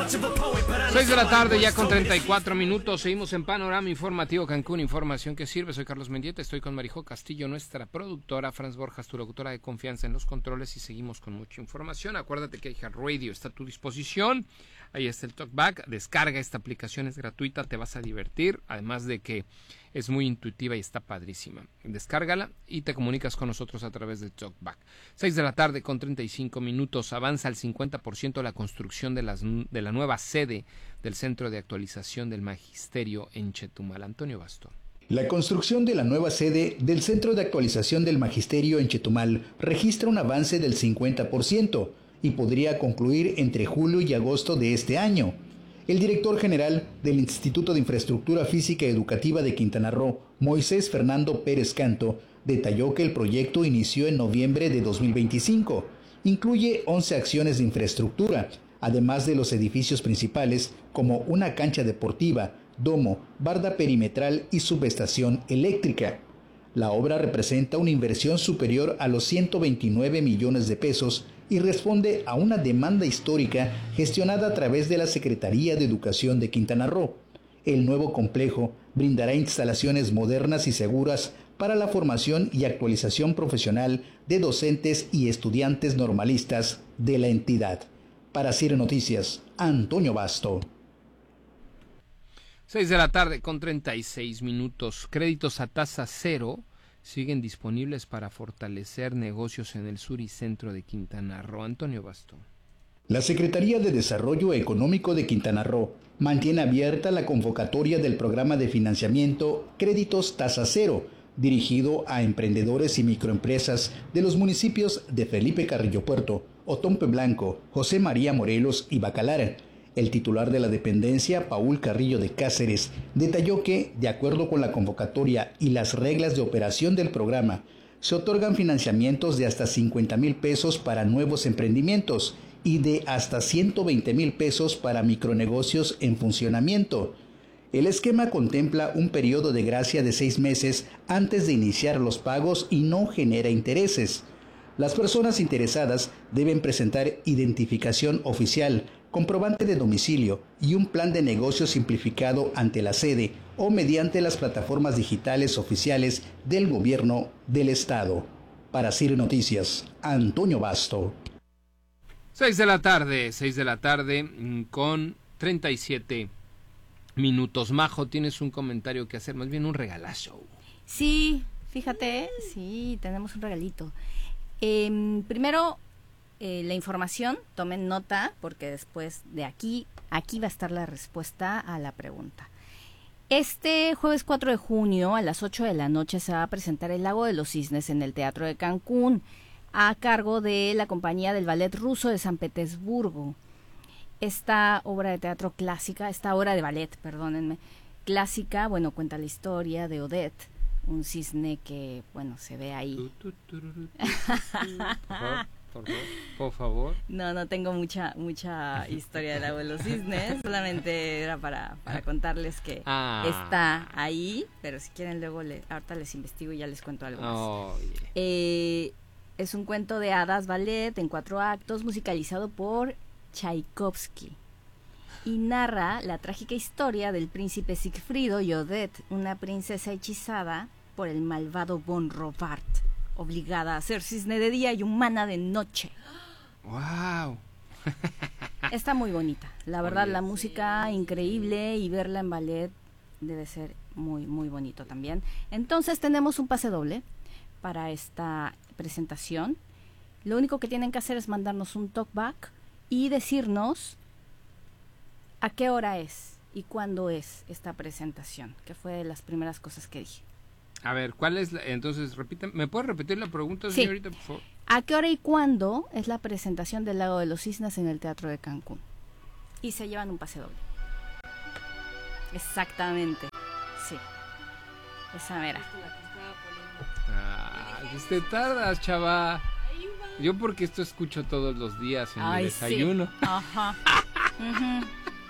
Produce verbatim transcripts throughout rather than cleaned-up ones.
seis de la tarde ya con treinta y cuatro minutos, seguimos en Panorama Informativo Cancún, información que sirve. Soy Carlos Mendieta, estoy con Marijó Castillo, nuestra productora, Franz Borjas, tu locutora de confianza en los controles, y seguimos con mucha información. Acuérdate que iHeartRadio está a tu disposición, ahí está el Talkback, descarga esta aplicación, es gratuita, te vas a divertir, además de que es muy intuitiva y está padrísima. Descárgala y te comunicas con nosotros a través de Talkback. seis de la tarde con treinta y cinco minutos, avanza al cincuenta por ciento la construcción de, las, de la nueva sede del Centro de Actualización del Magisterio en Chetumal. Antonio Bastón. La construcción de la nueva sede del Centro de Actualización del Magisterio en Chetumal registra un avance del cincuenta por ciento y podría concluir entre julio y agosto de este año. El director general del Instituto de Infraestructura Física y Educativa de Quintana Roo, Moisés Fernando Pérez Canto, detalló que el proyecto inició en noviembre de dos mil veinticinco. Incluye once acciones de infraestructura, además de los edificios principales como una cancha deportiva, domo, barda perimetral y subestación eléctrica. La obra representa una inversión superior a los ciento veintinueve millones de pesos y responde a una demanda histórica gestionada a través de la Secretaría de Educación de Quintana Roo. El nuevo complejo brindará instalaciones modernas y seguras para la formación y actualización profesional de docentes y estudiantes normalistas de la entidad. Para C I R Noticias, Antonio Basto. seis de la tarde con treinta y seis minutos. Créditos a tasa cero siguen disponibles para fortalecer negocios en el sur y centro de Quintana Roo. Antonio Basto. La Secretaría de Desarrollo Económico de Quintana Roo mantiene abierta la convocatoria del programa de financiamiento Créditos Tasa Cero, dirigido a emprendedores y microempresas de los municipios de Felipe Carrillo Puerto, Otompe Blanco, José María Morelos y Bacalar. El titular de la dependencia, Paul Carrillo de Cáceres, detalló que, de acuerdo con la convocatoria y las reglas de operación del programa, se otorgan financiamientos de hasta cincuenta mil pesos para nuevos emprendimientos y de hasta ciento veinte mil pesos para micronegocios en funcionamiento. El esquema contempla un periodo de gracia de seis meses antes de iniciar los pagos y no genera intereses. Las personas interesadas deben presentar identificación oficial, comprobante de domicilio y un plan de negocio simplificado ante la sede o mediante las plataformas digitales oficiales del gobierno del estado. Para C I R Noticias, Antonio Basto. seis de la tarde, seis de la tarde con treinta y siete minutos. Majo, tienes un comentario que hacer, más bien un regalazo. Sí, fíjate, sí, tenemos un regalito. Eh, primero, eh, la información, tomen nota, porque después de aquí, aquí va a estar la respuesta a la pregunta. Este jueves cuatro de junio a las ocho de la noche se va a presentar El Lago de los Cisnes en el Teatro de Cancún, a cargo de la compañía del Ballet Ruso de San Petersburgo. Esta obra de teatro clásica, esta obra de ballet, perdónenme, clásica, bueno, cuenta la historia de Odette, un cisne que, bueno, se ve ahí. Por favor, por favor, por favor. No, no tengo mucha mucha historia del Lago de los Cisnes, solamente era para, para contarles que ah. está ahí, pero si quieren luego, le, ahorita les investigo y ya les cuento algo más. Oh, yeah. eh, es un cuento de hadas ballet en cuatro actos, musicalizado por Tchaikovsky, y narra la trágica historia del príncipe Sigfrido y Odette, una princesa hechizada por el malvado von Robart, obligada a ser cisne de día y humana de noche. ¡Wow! Está muy bonita, la verdad. Oye, la música sí, increíble, y verla en ballet debe ser muy, muy bonito también. Entonces tenemos un pase doble para esta presentación. Lo único que tienen que hacer es mandarnos un talkback y decirnos a qué hora es y cuándo es esta presentación, que fue de las primeras cosas que dije. A ver, ¿cuál es la, entonces, repiten, ¿me puedes repetir la pregunta, sí. señorita, por favor? ¿A qué hora y cuándo es la presentación del Lago de los Cisnes en el Teatro de Cancún? Y se llevan un pase doble. Exactamente, sí. Esa mera. Ah, te tardas, chava. Yo porque esto escucho todos los días en Ay, mi desayuno. Sí. Ajá. uh-huh.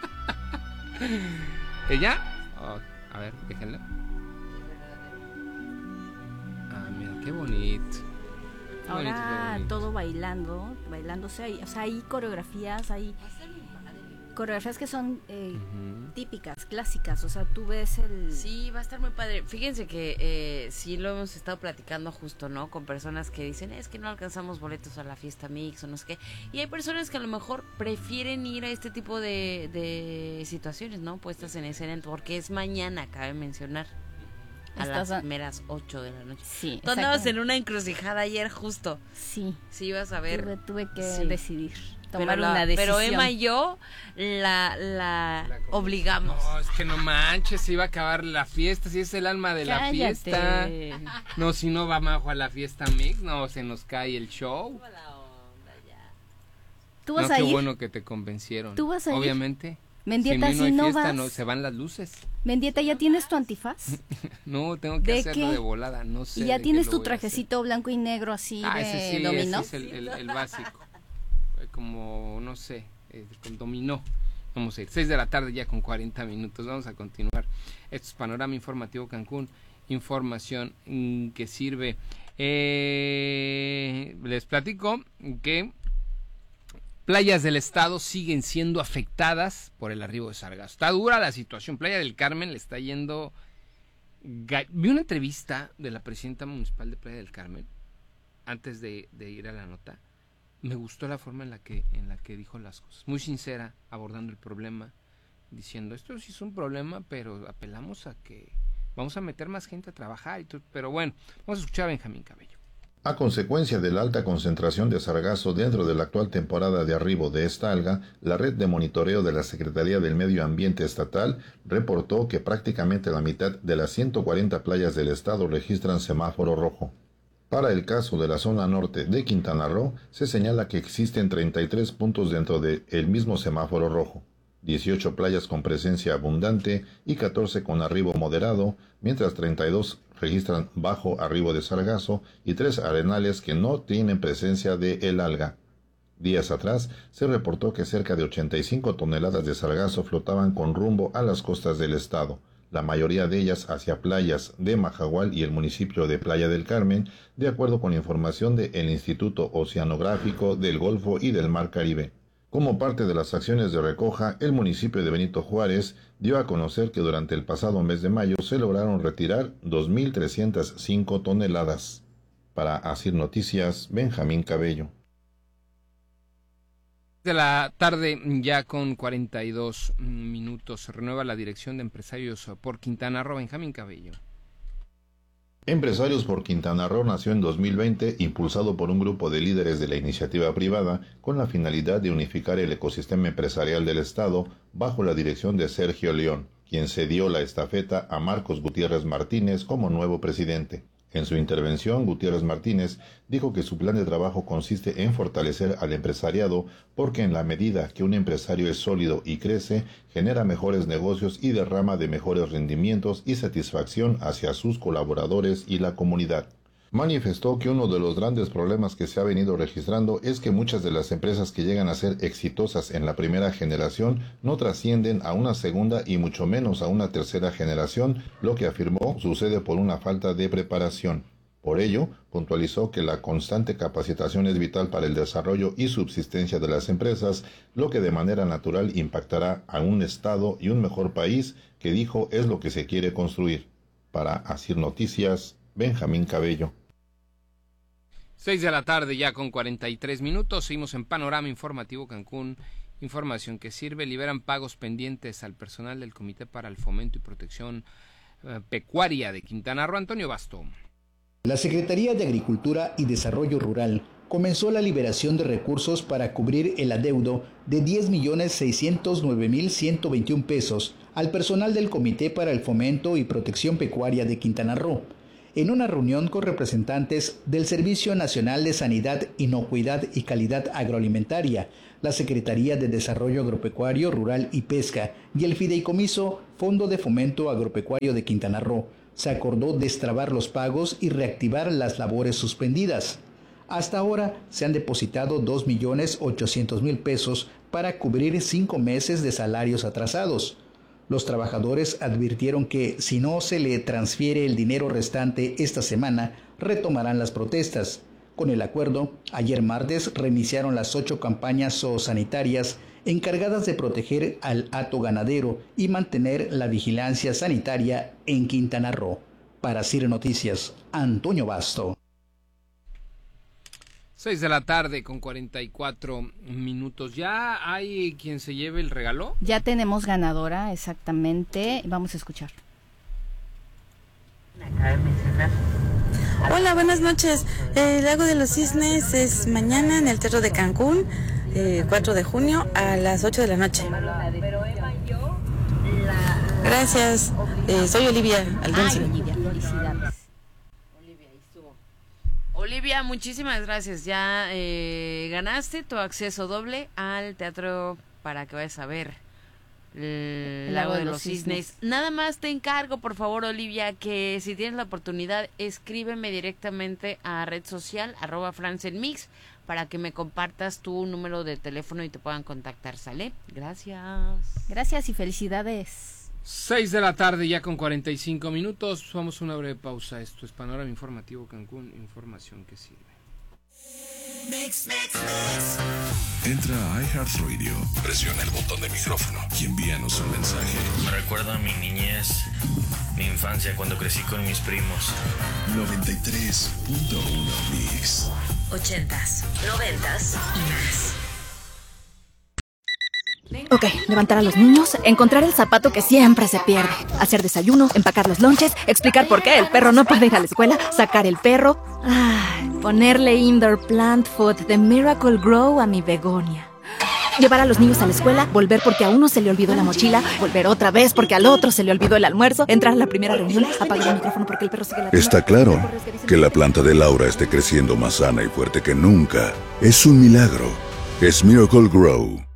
¿Ella? Oh, a ver, déjenla. Ah, mira, qué bonito. Qué Ahora bonito, qué bonito. todo bailando, bailándose ahí. O sea, hay coreografías, hay coreografías que son eh, uh-huh. típicas, clásicas, o sea, tú ves el... Sí, va a estar muy padre. Fíjense que eh, sí lo hemos estado platicando justo, ¿no? Con personas que dicen, es que no alcanzamos boletos a la fiesta mix o no sé qué. Y hay personas que a lo mejor prefieren ir a este tipo de, de situaciones, ¿no? Puestas en escena, porque es mañana, cabe mencionar. A Estás las primeras ocho de la noche. Sí, tú andabas en una encrucijada ayer justo. Sí. Sí, ibas a ver. Tuve, tuve que sí. decidir. Tomar pero, la, una decisión. pero Emma y yo la, la, la obligamos. No, es que no manches, se iba a acabar la fiesta, si es el alma de Cállate. la fiesta. No, si no va Majo a la fiesta mix, no, se nos cae el show. ¿Tú vas no, a qué ir? bueno que te convencieron. ¿Tú vas a ir? Obviamente. Mendieta, si no, si hay no fiesta, vas... no, se van las luces. Mendieta, ¿ya tienes tu antifaz? No, tengo que ¿De hacerlo qué? de volada, no sé. ¿Y ya de tienes qué tu lo voy trajecito blanco y negro así ah, de ese sí, dominó? Ese es el, el, el básico. Como, no sé, eh, con dominó. Vamos a ir. seis de la tarde ya con cuarenta minutos. Vamos a continuar. Esto es Panorama Informativo Cancún. Información mm, que sirve. Eh, les platico que playas del estado siguen siendo afectadas por el arribo de sargazo. Está dura la situación. Playa del Carmen le está yendo... Vi una entrevista de la presidenta municipal de Playa del Carmen antes de, de ir a la nota. Me gustó la forma en la que en la que dijo las cosas. Muy sincera, abordando el problema, diciendo, esto sí es un problema, pero apelamos a que vamos a meter más gente a trabajar. Y todo, pero bueno, vamos a escuchar a Benjamín Cabello. A consecuencia de la alta concentración de sargazo dentro de la actual temporada de arribo de esta alga, la red de monitoreo de la Secretaría del Medio Ambiente Estatal reportó que prácticamente la mitad de las ciento cuarenta playas del estado registran semáforo rojo. Para el caso de la zona norte de Quintana Roo, se señala que existen treinta y tres puntos dentro del mismo semáforo rojo, dieciocho playas con presencia abundante y catorce con arribo moderado, mientras treinta y dos registran bajo arribo de sargazo y tres arenales que no tienen presencia de el alga. Días atrás se reportó que cerca de ochenta y cinco toneladas de sargazo flotaban con rumbo a las costas del estado, la mayoría de ellas hacia playas de Majahual y el municipio de Playa del Carmen, de acuerdo con información del Instituto Oceanográfico del Golfo y del Mar Caribe. Como parte de las acciones de recoja, el municipio de Benito Juárez dio a conocer que durante el pasado mes de mayo se lograron retirar dos mil trescientas cinco toneladas. Para Asir Noticias, Benjamín Cabello. De la tarde ya con cuarenta y dos minutos se renueva la Dirección de Empresarios por Quintana Roo. Benjamín Cabello. Empresarios por Quintana Roo nació en dos mil veinte, impulsado por un grupo de líderes de la iniciativa privada, con la finalidad de unificar el ecosistema empresarial del Estado bajo la dirección de Sergio León, quien cedió la estafeta a Marcos Gutiérrez Martínez como nuevo presidente. En su intervención, Gutiérrez Martínez dijo que su plan de trabajo consiste en fortalecer al empresariado porque en la medida que un empresario es sólido y crece, genera mejores negocios y derrama de mejores rendimientos y satisfacción hacia sus colaboradores y la comunidad. Manifestó que uno de los grandes problemas que se ha venido registrando es que muchas de las empresas que llegan a ser exitosas en la primera generación no trascienden a una segunda y mucho menos a una tercera generación, lo que afirmó sucede por una falta de preparación. Por ello, puntualizó que la constante capacitación es vital para el desarrollo y subsistencia de las empresas, lo que de manera natural impactará a un Estado y un mejor país, que dijo es lo que se quiere construir. Para Asir Noticias, Benjamín Cabello. seis de la tarde ya con cuarenta y tres minutos, seguimos en Panorama Informativo Cancún, información que sirve, liberan pagos pendientes al personal del Comité para el Fomento y Protección eh, Pecuaria de Quintana Roo. Antonio Basto. La Secretaría de Agricultura y Desarrollo Rural comenzó la liberación de recursos para cubrir el adeudo de diez millones seiscientos nueve mil ciento veintiuno pesos al personal del Comité para el Fomento y Protección Pecuaria de Quintana Roo, en una reunión con representantes del Servicio Nacional de Sanidad, Inocuidad y Calidad Agroalimentaria, la Secretaría de Desarrollo Agropecuario, Rural y Pesca y el Fideicomiso Fondo de Fomento Agropecuario de Quintana Roo. Se acordó destrabar los pagos y reactivar las labores suspendidas. Hasta ahora se han depositado dos millones ochocientos mil pesos para cubrir cinco meses de salarios atrasados. Los trabajadores advirtieron que si no se le transfiere el dinero restante esta semana, retomarán las protestas. Con el acuerdo, ayer martes reiniciaron las ocho campañas zoosanitarias encargadas de proteger al hato ganadero y mantener la vigilancia sanitaria en Quintana Roo. Para C I R Noticias, Antonio Basto. seis de la tarde con cuarenta y cuatro minutos. ¿Ya hay quien se lleve el regalo? Ya tenemos ganadora, exactamente. Vamos a escuchar. Hola, buenas noches. El Lago de los Cisnes es mañana en el Teatro de Cancún, eh, cuatro de junio a las ocho de la noche. Gracias. Eh, soy Olivia Alonso. Ay, Olivia, felicidades. Olivia, ahí estuvo. Olivia, muchísimas gracias. Ya eh, ganaste tu acceso doble al teatro para que vayas a ver el Lago de los Cisnes. Nada más te encargo, por favor, Olivia, que si tienes la oportunidad, escríbeme directamente a red social, arroba francenmix, para que me compartas tu número de teléfono y te puedan contactar, ¿sale? Gracias. Gracias y felicidades. seis de la tarde ya con cuarenta y cinco minutos. Vamos a una breve pausa. Esto es Panorama Informativo Cancún, información que sirve. Mix, mix, mix. Entra a iHeartRadio, presiona el botón de micrófono y envíanos un mensaje. Me recuerda a mi niñez, mi infancia cuando crecí con mis primos. noventa y tres punto uno Mix. Ochentas, noventas y más. Ok, levantar a los niños, encontrar el zapato que siempre se pierde, hacer desayuno, empacar los lonches, explicar por qué el perro no puede ir a la escuela, sacar el perro, ay, ponerle indoor plant food de Miracle Grow a mi begonia. Llevar a los niños a la escuela, volver porque a uno se le olvidó la mochila, volver otra vez porque al otro se le olvidó el almuerzo, entrar a la primera reunión, apagar el micrófono porque el perro sigue la... Está claro que la planta de Laura esté creciendo más sana y fuerte que nunca. Es un milagro. Es Miracle Grow.